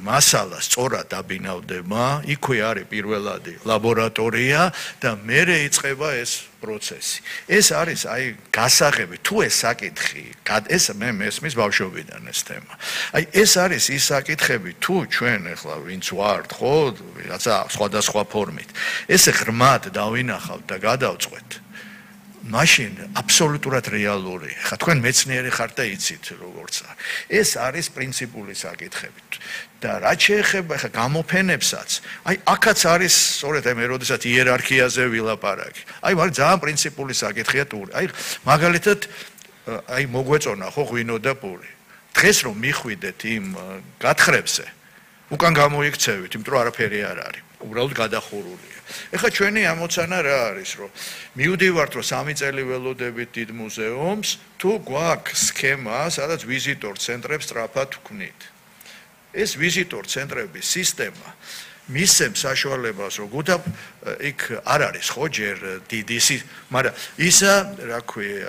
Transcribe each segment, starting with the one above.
მასალა სწორად დაბინავდება, იქვე არის პირველადი ლაბორატორია და მერე იწყება ეს პროცესი. ეს არის აი გასაღები, თუ ეს საკითხი, ეს მე მესმის ბავშვობიდან ეს თემა. აი ეს არის ის საკითხები, თუ ჩვენ ახლა ვინც ვართ, ხო, რაცა სხვადასხვა ფორმით, ესე ღრმად დავინახავთ და გადავწყვეთ. მაშინ აბსოლუტურად რეალური. ხა თქვენ მეცნიერი ხართ და იცით როგორც არის. ეს არის პრინციპული საკითხები. და რაც შეეხება ხა გამოფენებსაც, აი აქაც არის სწორედ მე როდესაც იერარქიაზე ვილაპარაკი. აი მაგრამ ძალიან პრინციპული საკითხია ტური. აი მაგალითად აი მოგვეწონა ხო ღვინო და პური. დღეს რომ მიხვიდეთ იმ გათხრებზე, უკან გამოიქცევით, იმიტომ რომ არაფერი არ არის. უბრალოდ გადახურულია. ეხლა ჩვენი ამოცანა რა არის, რომ მივდივართ რომ 3 წელი ველოდებით დიდ მუზეუმს, თუ გვაქვს სქემა, სადაც ვიზიტორ ცენტრებს სწრაფად ვქმნით. ეს ვიზიტორ ცენტრების სისტემა მისცემს საშუალებას, რომ გუდა იქ არ არის ხო ჯერ დიდი მაგრამ ისა, რა ქვია,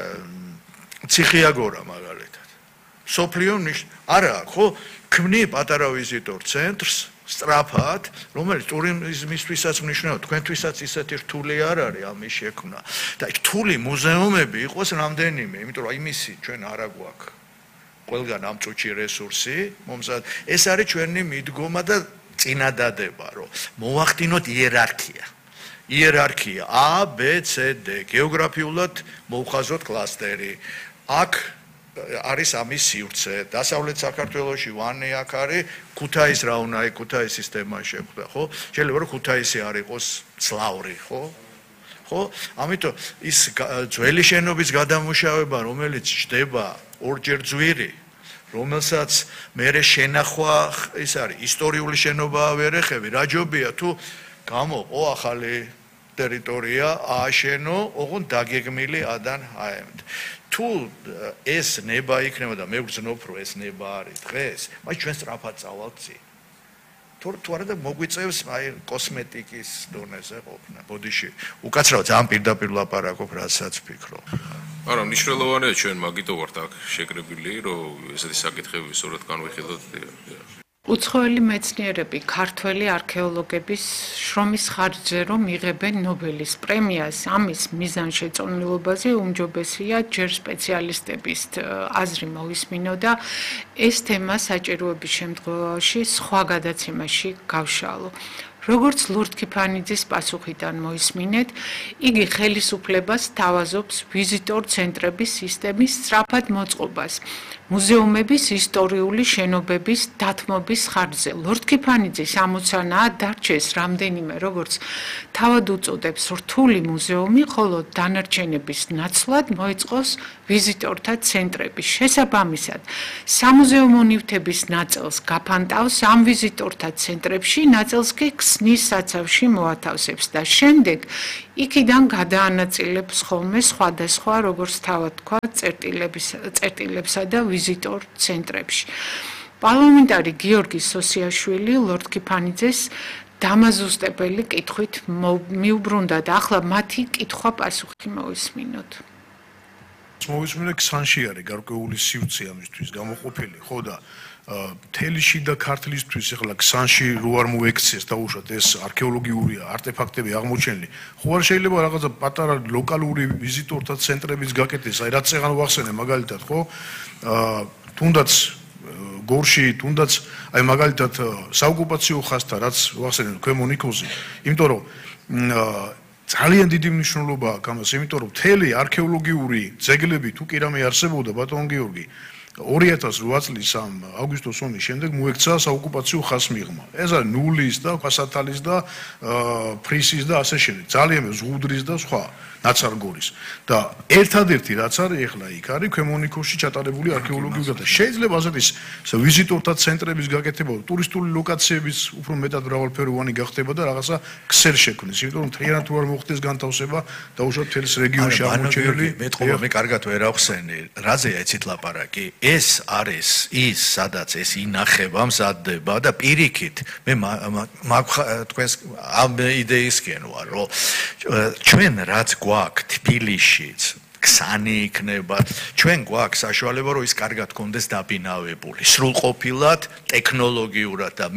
ციხიაგორა მაგალითად. სოფლიო არა, ხო, ქმნი პატარა ვიზიტორ ცენტრს სწრაფად, რომელიც ტურიზმისთვისაც მნიშვნელოვანია, თქვენთვისაც ისეთი რთული არ არის ამის შექმნა. და რთული მუზეუმები იყოს რამდენიმე, იმიტომ რომ იმისი ჩვენ არა გვაქვს ყველგან ამ წუთში რესურსი, ეს არის ჩვენი მიდგომა და წინადადება, რომ მოვახდინოთ იერარქია. იერარქია A, B, C, D, გეოგრაფიულად მოვხაზოთ კლასტერი. აქ არის ამის სივრცე. დასავლეთ საქართველოში ვანი აქ არის, ქუთაის რა უნდა იქ ქუთაის სისტემა შეხვდა, ხო? შეიძლება რომ ქუთაისი არ იყოს სლავრი, ხო? ხო? ამიტომ ის ძველი შენობის გადამუშავება, რომელიც ჯდება ორჯერ ძვირი, რომელსაც მერე შენახვა ის არის ისტორიული შენობა ვერ ეხები, რა ჯობია თუ გამოყო ახალი ტერიტორია ააშენო, ოღონდ დაგეგმილი ადან აემთ. თუ ეს ნება იქნება და მე ვგრძნობ რომ ეს ნება არის დღეს, მაგრამ ჩვენ სწრაფად წავალთ წინ. თუ არა და მოგვიწევს აი კოსმეტიკის დონეზე ყოფნა. ბოდიში უკაცრავ ძალიან პირდაპირ ლაპარაკობ, რასაც ვფიქრობ. არა, მნიშვნელოვანია ჩვენ მაგითო ვართ აქ შეკრებილი, რომ ესეთი საკითხები სწორად განვიხილოთ. უცხოელი მეცნიერები, ქართველი არქეოლოგების შრომის ხარჯზე რომ იღებენ ნობელის პრემიას, ამის მიზანშეწონილობაზე უმჯობესია ჯერ სპეციალისტების აზრი მოისმინო და ეს თემა საჭიროების შემთხვევაში სხვა გადაცემაში გავშალო. როგორც ლორდ ქიფანიძის პასუხიდან მოისმინეთ, იგი ხელისუფლებას თავაზობს ვიზიტორ ცენტრების სისტემის სწრაფად მოწყობას, მუზეუმების ისტორიული შენობების დათმობის ხარჯზე. ლორდ ქიფანიძის ამოცანაა დარჩეს რამდენიმე, როგორც თავად უწოდებს, რთული მუზეუმი, ხოლო დანარჩენების ნაცვლად მოეწყოს ვიზიტორთა ცენტრები. შესაბამისად, სამუზეუმო ნივთების ნაწილს გაფანტავს ამ ვიზიტორთა ცენტრებში, ნაწილს კი ქსნის საცავში მოათავსებს და შემდეგ იქიდან გადაანაწილებს ხოლმე სხვადასხვა, როგორც თავად თქვა, წერტილებსა და ვიზიტორ ცენტრებში. პარლამენტარი გიორგი სოსიაშვილი ლორდ ქიფანიძეს დამაზუსტებელი კითხვით მიუბრუნდა და ახლა მათი კითხვა-პასუხი მოვისმინოთ. მოვისმინე ქსანში არის გარკვეული სივრცე ამისთვის გამოყოფილი, ხო და თელში და ქართლისთვის ახლა ქსანში რო არ მოექცეს დაუშვათ ეს არქეოლოგიური არტეფაქტები აღმოჩენილი. ხო არ შეიძლება რაღაცა პატარა ლოკალური ვიზიტორთა ცენტრების გაკეთდეს, აი რაც წეგან ვახსენე მაგალითად, ხო? თუნდაც გორში, თუნდაც აი მაგალითად საოკუპაციო ხაზთა რაც ვახსენე ქვემო ნიქოზი, იმიტომ რომ ძალიან დიდი მნიშვნელობა აქვს ამას, იმიტომ რომ მთელი არქეოლოგიური ძეგლები თუ კი რამე არსებობდა ბატონ გიორგი 2008 წლის ამ აგვისტოს ომის შემდეგ მოექცა საოკუპაციო ხაზმიღმა. ეს არის ნულის და ქვასათალის და ფრისის და ასე შემდეგ. ძალიან ზღუდრის და სხვა ნაცარგორის. და ერთადერთი რაც არის ახლა იქ არის ქვემო ნიქოზში ჩატარებული არქეოლოგიური გადაცემა. შეიძლება ასეთი ვიზიტორთა ცენტრების გაკეთება, ტურისტული ლოკაციების უფრო მეტად მრავალფეროვანი გახდება და რაღაცა ქსელ შექმნის, იმიტომ რომ მთლიანად თუ არ მოხდეს განთავსება და უშუალოდ თელს რეგიონში აღმოჩენილი. მე კარგად ვერ ახსენე, რაზეა იცით ლაპარაკი? ეს არის ის, სადაც ეს ინახება, მზადდება და პირიქით მე თქვენს ამ იდეისკენ ვარ, რომ ჩვენ რაც გვაქვს თბილისშიც ქსანი იქნება, ჩვენ გვაქვს საშუალება, რომ ის კარგად გქონდეს დაბინავებული, სრულყოფილად, ტექნოლოგიურად და